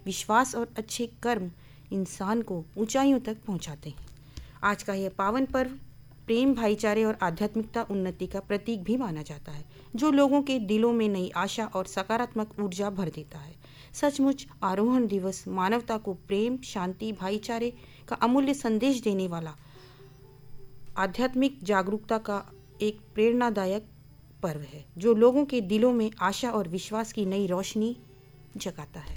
विश्वास और अच्छे कर्म इंसान को ऊंचाइयों तक पहुंचाते हैं। आज का यह पावन पर्व प्रेम, भाईचारे और आध्यात्मिकता उन्नति का प्रतीक भी माना जाता है, जो लोगों के दिलों में नई आशा और सकारात्मक ऊर्जा भर देता है। सचमुच आरोहण दिवस मानवता को प्रेम, शांति, भाईचारे का अमूल्य संदेश देने वाला आध्यात्मिक जागरूकता का एक प्रेरणादायक पर्व है, जो लोगों के दिलों में आशा और विश्वास की नई रोशनी जगाता है।